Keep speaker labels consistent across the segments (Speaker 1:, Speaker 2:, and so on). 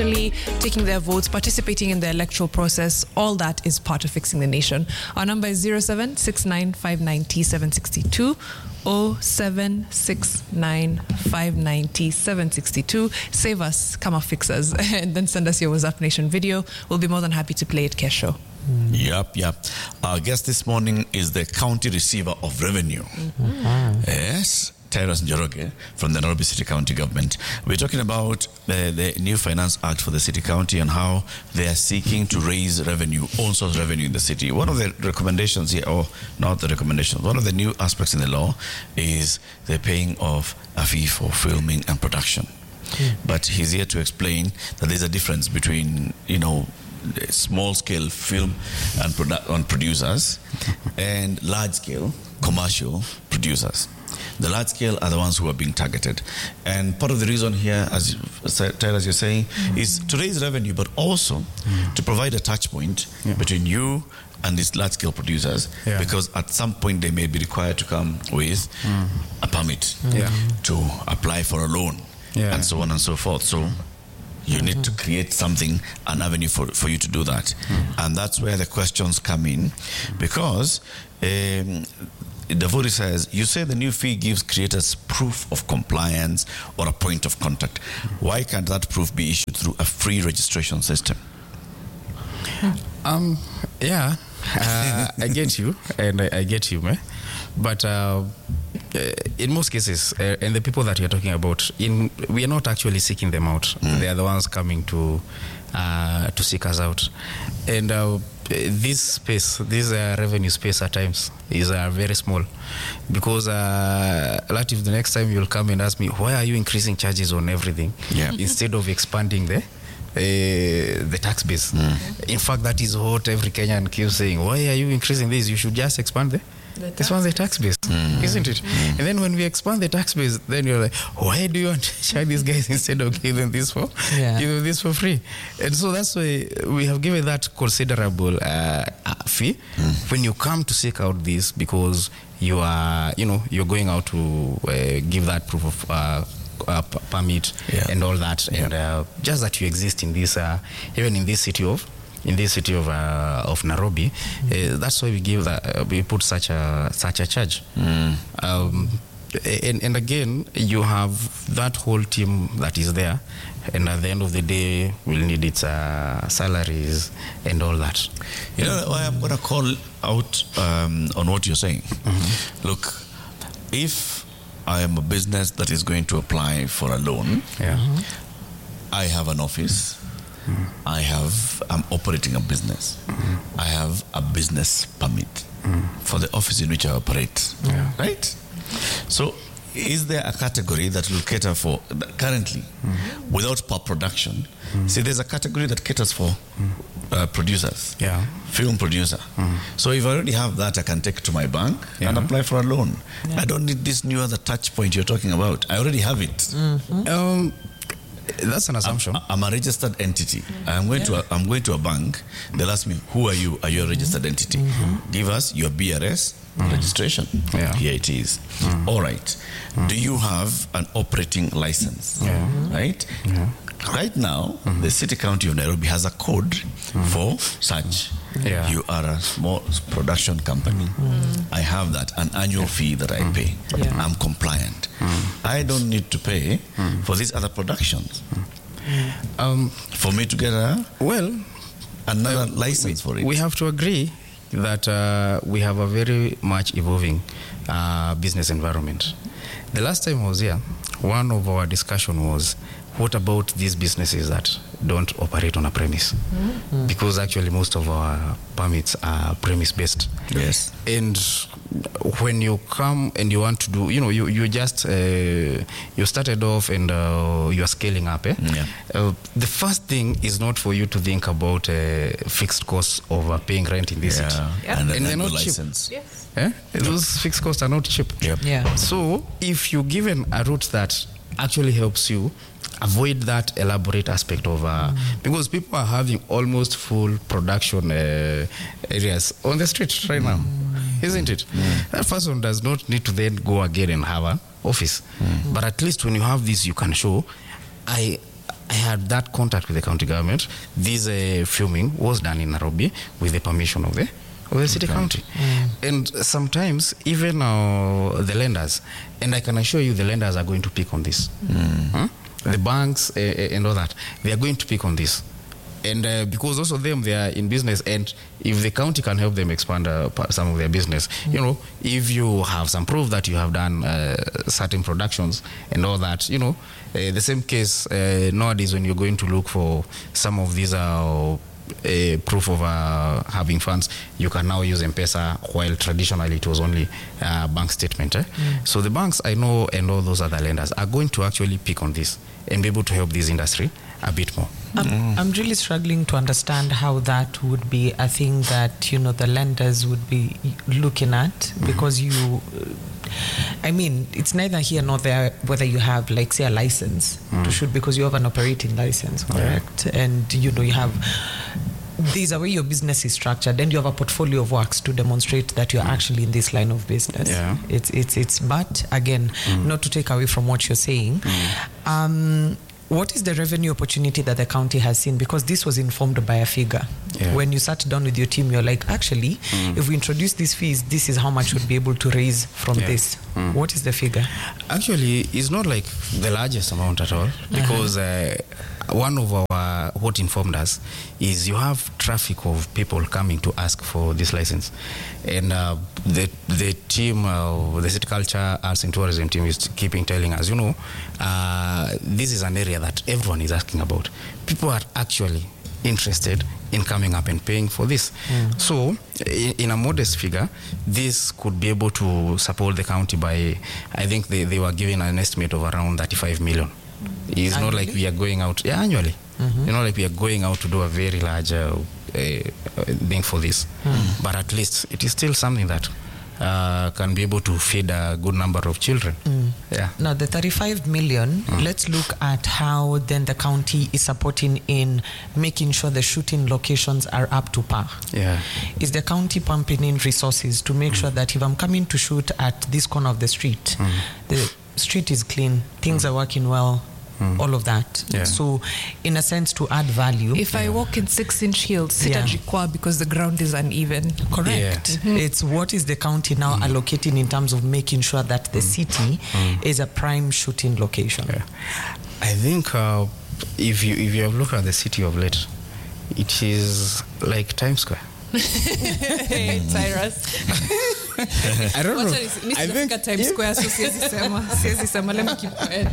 Speaker 1: financially, taking their votes, participating in the electoral process. All that is part of fixing the nation. Our number is 0769590762. 0769590762. Save us, come up, fix us, and then send us your WhatsApp Nation video. We'll be more than happy to play it, Kesho.
Speaker 2: Yep. Our guest this morning is the County Receiver of Revenue. Yes, Tyrus Njoroge from the Nairobi City County Government. We're talking about the new Finance Act for the City County and how they are seeking to raise revenue, own source revenue in the city. One of the recommendations here, or not the recommendations, one of the new aspects in the law is the paying of a fee for filming and production. But he's here to explain that there's a difference between, small-scale film and producers and large-scale commercial producers. The large scale are the ones who are being targeted. And part of the reason here, as Tyrus, you're saying, is to raise revenue, but also to provide a touch point between you and these large scale producers, because at some point they may be required to come with a permit to apply for a loan and so on and so forth. So you need to create something, an avenue for you to do that. And that's where the questions come in, because Davori says, you say the new fee gives creators proof of compliance or a point of contact. Why can't that proof be issued through a free registration system?
Speaker 3: I get you, and I get you, man. But in most cases, and the people that you're talking about, we are not actually seeking them out. They are the ones coming to seek us out. And this revenue space at times is very small, because Latif, the next time you'll come and ask me, why are you increasing charges on everything instead of expanding the tax base? In fact, that is what every Kenyan keeps saying. Why are you increasing this? You should just expand the tax base, isn't it? And then when we expand the tax base, then you're like, why do you want to charge these guys instead of giving this for free? And so that's why we have given that considerable fee when you come to seek out this, because you are, you're going out to give that proof of permit and all that, and just that you exist in this, even in this city of Nairobi. That's why we put such a charge. And again, you have that whole team that is there, and at the end of the day, we'll need its salaries and all that.
Speaker 2: I'm going to call out on what you're saying. Look, if I am a business that is going to apply for a loan, I have an office. I'm operating a business. I have a business permit for the office in which I operate. Right? So, is there a category that will cater for currently without production? See, there's a category that caters for producers, film producer. So if I already have that, I can take it to my bank and apply for a loan. I don't need this new other touch point you're talking about. I already have it.
Speaker 3: That's an assumption.
Speaker 2: I'm a registered entity. I'm going to a bank. They'll ask me, who are you? Are you a registered entity? Give us your BRS registration. Here it is. All right. Do you have an operating license? Right? Right now, the City County of Nairobi has a code for such. You are a small production company. I have that, an annual fee that I pay. I'm compliant. I don't need to pay for these other productions. For me to get another license for it.
Speaker 3: We have to agree that we have a very much evolving business environment. The last time I was here, one of our discussion was, what about these businesses that don't operate on a premise? Because actually most of our permits are premise-based.
Speaker 2: Yes.
Speaker 3: And when you come and you want to do, you just, you started off and you are scaling up. The first thing is not for you to think about fixed costs of paying rent in this city.
Speaker 2: And
Speaker 3: they're not
Speaker 2: license.
Speaker 3: cheap. Those fixed costs are not cheap. So if you're given a route that actually helps you avoid that elaborate aspect of because people are having almost full production areas on the street right now, isn't it? That person does not need to then go again and have an office, but at least when you have this, you can show I I had that contact with the county government. This filming was done in Nairobi with the permission of the city county. And sometimes even the lenders, and I can assure you the lenders are going to pick on this. The banks and all that, they are going to pick on this. And because also them, they are in business, and if the county can help them expand some of their business, if you have some proof that you have done certain productions and all that, the same case nowadays when you're going to look for some of these proof of having funds, you can now use M-Pesa, while traditionally it was only bank statement. So the banks, I know, and all those other lenders are going to actually pick on this and be able to help this industry a bit more.
Speaker 4: I'm really struggling to understand how that would be a thing that the lenders would be looking at, because it's neither here nor there whether you have, like, say, a license to shoot, because you have an operating license, correct? And you have, there's a way your business is structured, and you have a portfolio of works to demonstrate that you're actually in this line of business. It's but again, not to take away from what you're saying, what is the revenue opportunity that the county has seen? Because this was informed by a figure. When you sat down with your team, you're like, actually, if we introduce these fees, this is how much we'd be able to raise from this. What is the figure?
Speaker 3: Actually, it's not like the largest amount at all, because one of what informed us is you have traffic of people coming to ask for this license. And the team, the City Culture, Arts and Tourism team is keeping telling us, this is an area that everyone is asking about. People are actually interested in coming up and paying for this. So in a modest figure, this could be able to support the county by, I think they were given an estimate of around 35 million. It's not like we are going out annually. Not like we are going out to do a very large thing for this. But at least it is still something that can be able to feed a good number of children.
Speaker 4: Now, the 35 million, let's look at how then the county is supporting in making sure the shooting locations are up to par. Is the county pumping in resources to make sure that if I'm coming to shoot at this corner of the street, the street is clean, things are working well, all of that. So, in a sense, to add value.
Speaker 1: If I walk in 6-inch heels, sitajikwa because the ground is uneven.
Speaker 4: Correct. It's what is the county now allocating in terms of making sure that the city is a prime shooting location.
Speaker 3: I think if you have looked at the city of late, it is like Times Square.
Speaker 1: Cyrus.
Speaker 3: I don't know.
Speaker 1: I think Times Square, so siezi sema, let me keep quiet.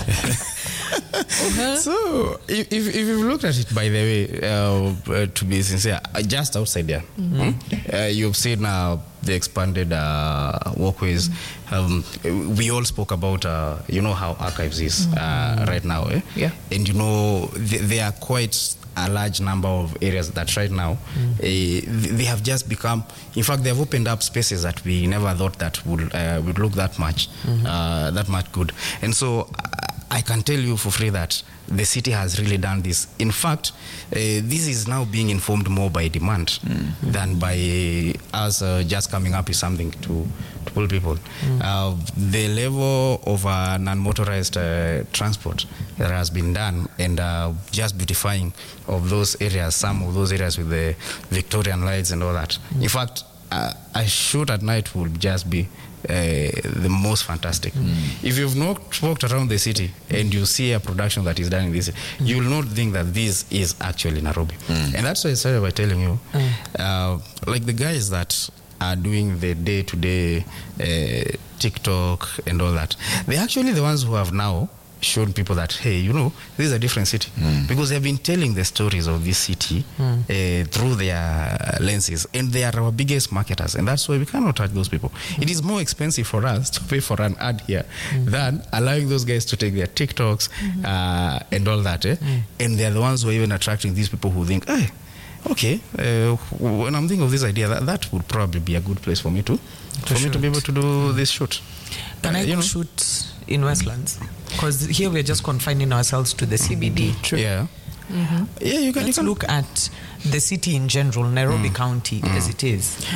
Speaker 3: So if you've looked at it, by the way, to be sincere, just outside there, you've seen the expanded walkways. We all spoke about how archives is right now, and there are quite a large number of areas that right now they have just become, in fact, they have opened up spaces that we never thought that would look that much good. And so I can tell you for free that the city has really done this. In fact, this is now being informed more by demand than by us just coming up with something to pull people. The level of non-motorized transport that has been done, and just beautifying of those areas, some of those areas with the Victorian lights and all that. In fact, a shoot at night would just be the most fantastic. If you've not walked around the city and you see a production that is done in this city, you will not think that this is actually Nairobi. And that's why I started by telling you, like the guys that are doing the day-to-day TikTok and all that, they're actually the ones who have now shown people that, hey, this is a different city. Because they've been telling the stories of this city through their lenses, and they are our biggest marketers, and that's why we cannot touch those people. It is more expensive for us to pay for an ad here than allowing those guys to take their TikToks and all that. And they're the ones who are even attracting these people who think, hey, okay, when I'm thinking of this idea, that would probably be a good place for me to be able to do this shoot.
Speaker 4: Can I go shoot in Westlands? Because here we're just confining ourselves to the CBD.
Speaker 1: True.
Speaker 3: Yeah, you can.
Speaker 4: Let's look at the city in general, Nairobi County, as it is.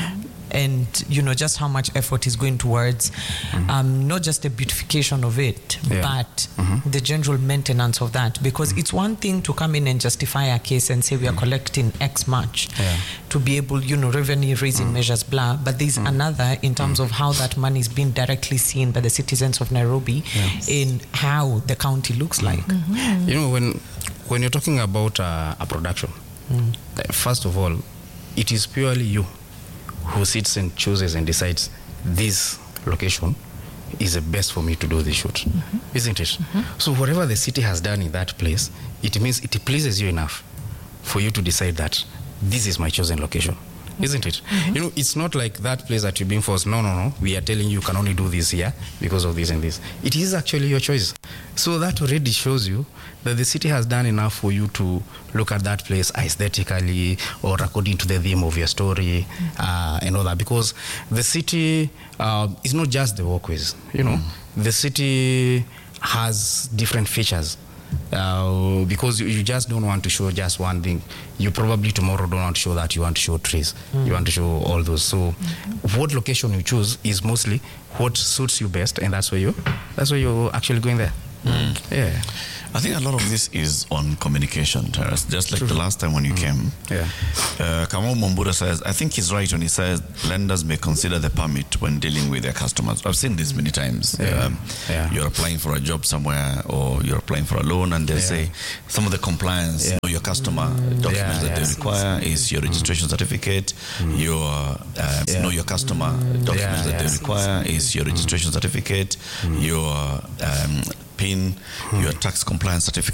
Speaker 4: and just how much effort is going towards not just the beautification of it, but the general maintenance of that. Because it's one thing to come in and justify a case and say we are collecting X much to be able, revenue raising measures, blah. But there's another in terms of how that money is being directly seen by the citizens of Nairobi in how the county looks like.
Speaker 3: When you're talking about a production, first of all, it is purely you who sits and chooses and decides this location is the best for me to do this shoot, isn't it? So whatever the city has done in that place, it means it pleases you enough for you to decide that this is my chosen location, isn't it? It's not like that place that you're being forced, no, we are telling you can only do this here because of this and this. It is actually your choice. So that already shows you that the city has done enough for you to look at that place aesthetically or according to the theme of your story and all that. Because the city is not just the walkways, The city has different features. Because you just don't want to show just one thing. You probably tomorrow don't want to show that. You want to show trees. You want to show all those. So what location you choose is mostly what suits you best, and that's where you're actually going there. Yeah.
Speaker 2: I think a lot of this is on communication, Terrace. Just like the last time when you came. Kamau Mombura says, I think he's right when he says lenders may consider the permit when dealing with their customers. I've seen this many times. You're applying for a job somewhere or you're applying for a loan and they say some of the compliance, your customer documents that they require is your registration certificate, your your customer documents that they require is your registration certificate, your PIN, your tax compliance certificate.